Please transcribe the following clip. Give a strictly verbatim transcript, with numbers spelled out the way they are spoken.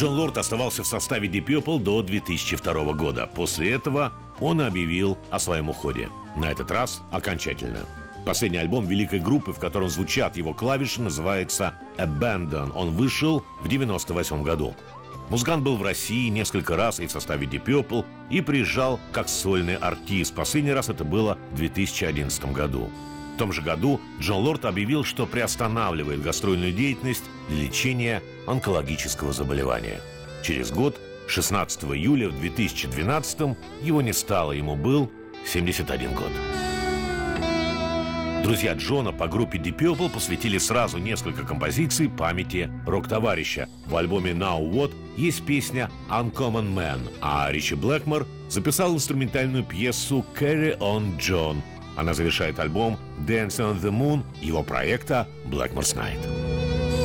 Джон Лорд оставался в составе Deep Purple до две тысячи второго года. После этого он объявил о своем уходе. На этот раз окончательно. Последний альбом великой группы, в котором звучат его клавиши, называется «Abandon». Он вышел в девяносто восьмом году. Музыкант был в России несколько раз и в составе Deep Purple, и приезжал как сольный артист. Последний раз это было в две тысячи одиннадцатом году. В том же году Джон Лорд объявил, что приостанавливает гастрольную деятельность для лечения онкологического заболевания. Через год, шестнадцатого июля в две тысячи двенадцатом, его не стало, ему был семьдесят один год. Друзья Джона по группе Deep Purple посвятили сразу несколько композиций памяти рок-товарища. В альбоме Now What есть песня Uncommon Man, а Ричи Блэкмор записал инструментальную пьесу Carry On John. Она завершает альбом Dance on the Moon его проекта Blackmore's Night.